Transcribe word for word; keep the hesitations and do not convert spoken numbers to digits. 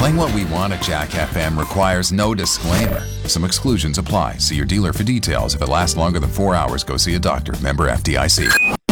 Playing what we want at Jack F M requires no disclaimer. Some exclusions apply. See your dealer for details. If it lasts longer than four hours, go see a doctor. Member F D I C.